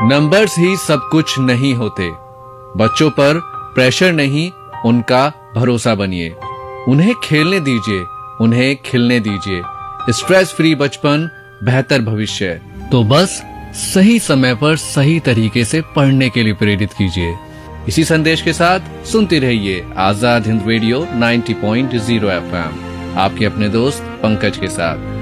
Numbers ही सब कुछ नहीं होते। बच्चों पर प्रेशर नहीं, उनका भरोसा बनिए। उन्हें खेलने दीजिए, उन्हें खिलने दीजिए। स्ट्रेस फ्री बचपन, बेहतर भविष्य। तो बस सही समय पर सही तरीके से पढ़ने के लिए प्रेरित कीजिए। इसी संदेश के साथ सुनते रहिए आजाद हिंद रेडियो 90.0 FM, आपके अपने दोस्त पंकज के साथ।